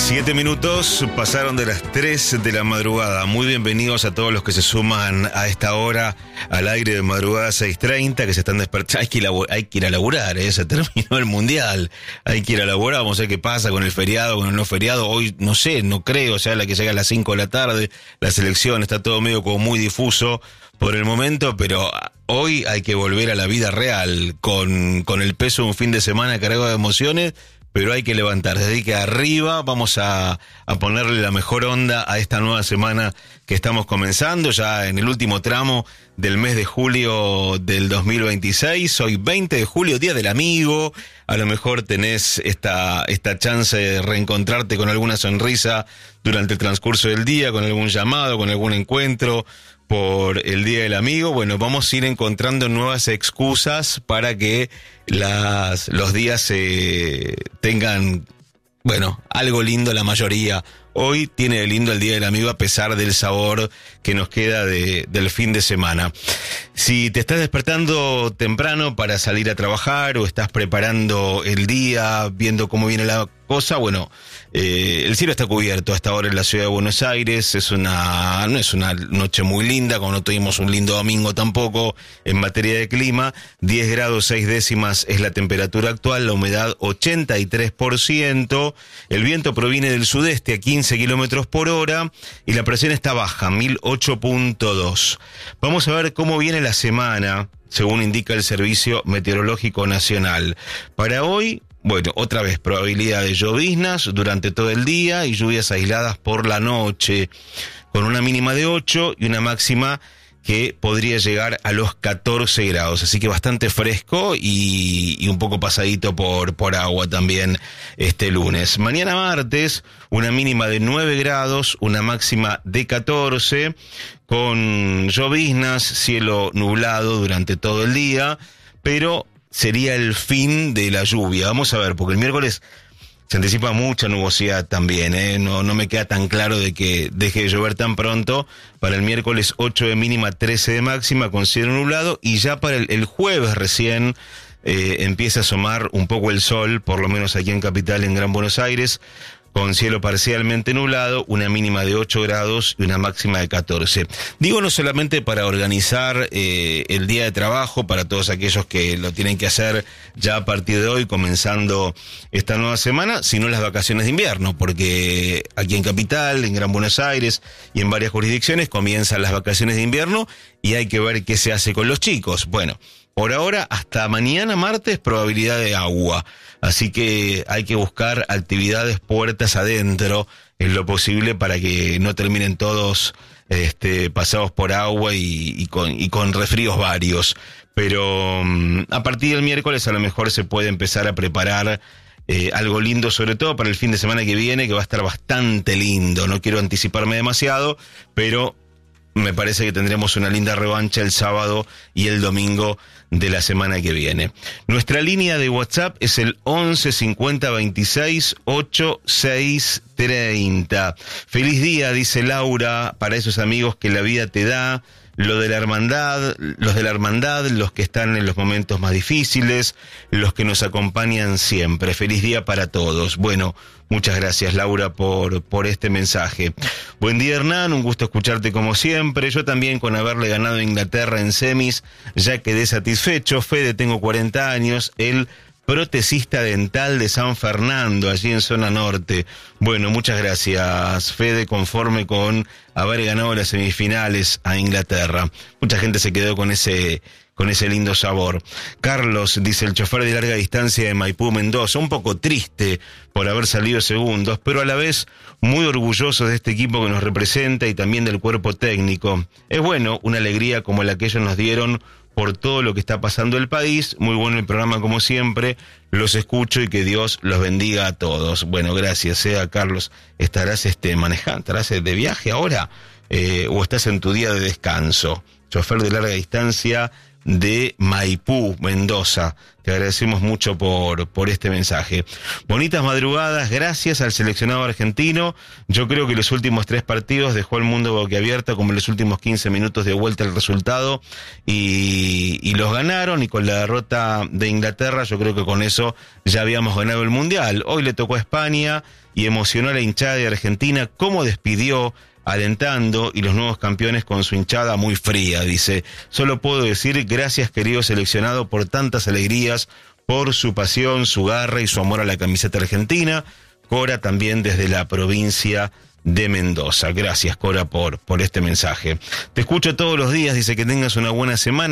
7 minutos pasaron de las 3 de la madrugada. Muy bienvenidos a todos los que se suman a esta hora al aire de madrugada 6:30, que se están despertando. Hay que ir a laburar, se terminó el mundial. Hay que ir a laburar, vamos a ver qué pasa con el feriado, con el no feriado. Hoy, no sé, no creo, la que llega a las 5 de la tarde, la selección, está todo medio como muy difuso por el momento, pero hoy hay que volver a la vida real, con el peso de un fin de semana cargado de emociones. Pero hay que levantarse, así que arriba vamos a ponerle la mejor onda a esta nueva semana que estamos comenzando, ya en el último tramo del mes de julio del 2026. Hoy 20 de julio, Día del Amigo. A lo mejor tenés esta chance de reencontrarte con alguna sonrisa durante el transcurso del día, con algún llamado, con algún encuentro por el Día del Amigo. Bueno, vamos a ir encontrando nuevas excusas para que los días tengan, algo lindo la mayoría. Hoy tiene de lindo el Día del Amigo a pesar del sabor que nos queda del fin de semana. Si te estás despertando temprano para salir a trabajar o estás preparando el día, viendo cómo viene la cosa, el cielo está cubierto hasta ahora en la ciudad de Buenos Aires. No es una noche muy linda, como no tuvimos un lindo domingo tampoco en materia de clima. 10 grados 6 décimas es la temperatura actual, la humedad 83%, el viento proviene del sudeste a 15 kilómetros por hora y la presión está baja, 1008.2. Vamos a ver cómo viene la semana, según indica el Servicio Meteorológico Nacional. Para hoy, otra vez probabilidad de lloviznas durante todo el día y lluvias aisladas por la noche, con una mínima de 8 y una máxima que podría llegar a los 14 grados, así que bastante fresco y un poco pasadito por agua también este lunes. Mañana martes, una mínima de 9 grados, una máxima de 14, con lloviznas, cielo nublado durante todo el día, pero sería el fin de la lluvia. Vamos a ver, porque el miércoles se anticipa mucha nubosidad también, No me queda tan claro de que deje de llover tan pronto. Para el miércoles 8 de mínima, 13 de máxima, con cielo nublado, y ya para el jueves recién empieza a asomar un poco el sol, por lo menos aquí en Capital, en Gran Buenos Aires, con cielo parcialmente nublado, una mínima de 8 grados y una máxima de 14. Digo, no solamente para organizar el día de trabajo, para todos aquellos que lo tienen que hacer ya a partir de hoy, comenzando esta nueva semana, sino las vacaciones de invierno, porque aquí en Capital, en Gran Buenos Aires y en varias jurisdicciones comienzan las vacaciones de invierno y hay que ver qué se hace con los chicos. Por ahora, hasta mañana martes, probabilidad de agua. Así que hay que buscar actividades puertas adentro en lo posible para que no terminen todos pasados por agua y con resfríos varios. Pero a partir del miércoles a lo mejor se puede empezar a preparar algo lindo, sobre todo para el fin de semana que viene, que va a estar bastante lindo. No quiero anticiparme demasiado, pero me parece que tendremos una linda revancha el sábado y el domingo de la semana que viene. Nuestra línea de WhatsApp es el 11 50 26 86 30. Feliz día, dice Laura, para esos amigos que la vida te da. Los de la hermandad, los que están en los momentos más difíciles, los que nos acompañan siempre. Feliz día para todos. Muchas gracias, Laura, por este mensaje. Buen día, Hernán, un gusto escucharte como siempre. Yo también, con haberle ganado a Inglaterra en semis, ya quedé satisfecho. Fede, tengo 40 años, el protesista dental de San Fernando, allí en zona norte. Muchas gracias, Fede, conforme con haber ganado las semifinales a Inglaterra. Mucha gente se quedó con ese lindo sabor. Carlos, dice el chofer de larga distancia de Maipú, Mendoza, un poco triste por haber salido segundos, pero a la vez muy orgulloso de este equipo que nos representa y también del cuerpo técnico. Es una alegría como la que ellos nos dieron por todo lo que está pasando el país. Muy bueno el programa como siempre, los escucho y que Dios los bendiga a todos. Gracias, Carlos. ¿Estarás manejando? ¿Estarás de viaje ahora? ¿O estás en tu día de descanso? Chofer de larga distancia de Maipú, Mendoza. Te agradecemos mucho por este mensaje. Bonitas madrugadas, gracias al seleccionado argentino. Yo creo que los últimos 3 partidos dejó al mundo boquiabierto, como en los últimos 15 minutos de vuelta el resultado, y los ganaron, y con la derrota de Inglaterra yo creo que con eso ya habíamos ganado el Mundial. Hoy le tocó a España y emocionó a la hinchada de Argentina, cómo despidió alentando, y los nuevos campeones con su hinchada muy fría. Dice, solo puedo decir gracias, querido seleccionado, por tantas alegrías, por su pasión, su garra y su amor a la camiseta argentina. Cora también desde la provincia de Mendoza. Gracias, Cora, por este mensaje. Te escucho todos los días, dice, que tengas una buena semana.